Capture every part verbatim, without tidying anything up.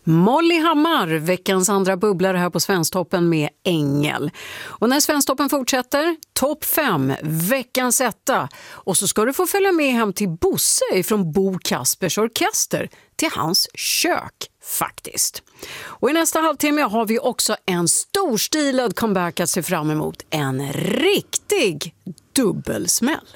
Molly Hammar, veckans andra bubblare här på Svensktoppen med Ängel. Och när Svensktoppen fortsätter, topp fem, veckans etta. Och så ska du få följa med hem till Bosse från Bo Kaspers Orkester, till hans kök faktiskt. Och i nästa halvtimme har vi också en storstilad comeback att se fram emot. En riktig dubbelsmäll.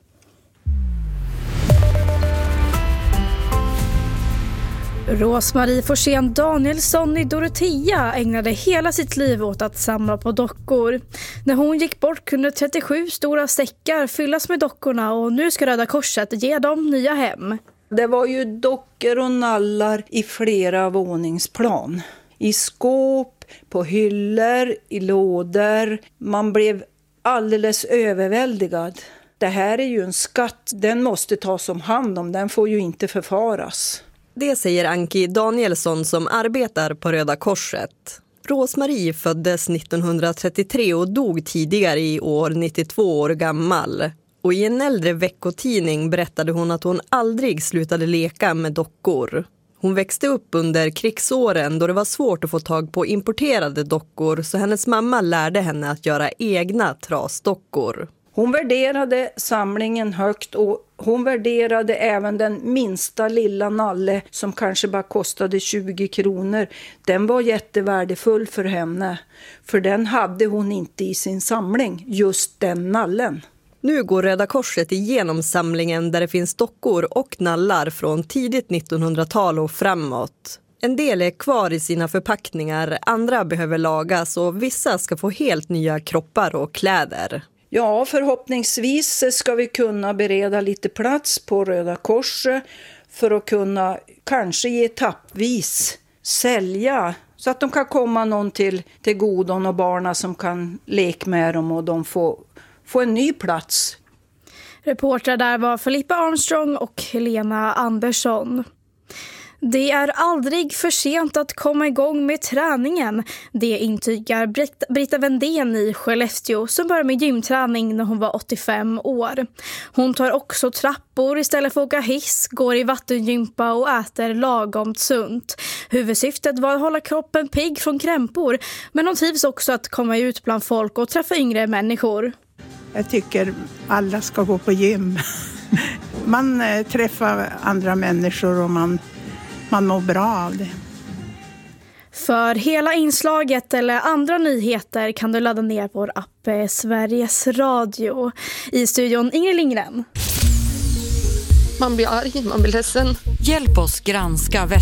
Rosmarie Forsén Danielsson i Dorotea ägnade hela sitt liv åt att samla på dockor. När hon gick bort kunde trettiosju stora säckar fyllas med dockorna och nu ska Röda Korset ge dem nya hem. Det var ju dockor och nallar i flera våningsplan. I skåp, på hyllor, i lådor. Man blev alldeles överväldigad. Det här är ju en skatt, den måste tas om hand om, den får ju inte förfaras. Det säger Anki Danielsson som arbetar på Röda Korset. Rosmarie föddes nittonhundratrettiotre och dog tidigare i år, nittiotvå år gammal. Och i en äldre veckotidning berättade hon att hon aldrig slutade leka med dockor. Hon växte upp under krigsåren då det var svårt att få tag på importerade dockor, så hennes mamma lärde henne att göra egna trasdockor. Hon värderade samlingen högt och hon värderade även den minsta lilla nalle som kanske bara kostade tjugo kronor. Den var jättevärdefull för henne, för den hade hon inte i sin samling, just den nallen. Nu går Röda Korset igenom samlingen där det finns dockor och nallar från tidigt nittonhundratal och framåt. En del är kvar i sina förpackningar, andra behöver lagas och vissa ska få helt nya kroppar och kläder. Ja, förhoppningsvis ska vi kunna bereda lite plats på Röda Korset för att kunna kanske ge etappvis sälja så att de kan komma någon till, till godon och barna som kan leka med dem och de får, får en ny plats. Reportrar där var Filippa Armstrong och Helena Andersson. Det är aldrig för sent att komma igång med träningen. Det intygar Britta Vendén i Skellefteå som började med gymträning när hon var åttiofem år. Hon tar också trappor istället för att åka hiss, går i vattengympa och äter lagom sunt. Huvudsyftet var att hålla kroppen pigg från krämpor, men hon trivs också att komma ut bland folk och träffa yngre människor. Jag tycker alla ska gå på gym. Man träffar andra människor och man Man mår bra av det. För hela inslaget eller andra nyheter kan du ladda ner vår app Sveriges Radio. I studion Ingrid Lindgren. Man blir arg, man blir ledsen. Hjälp oss granska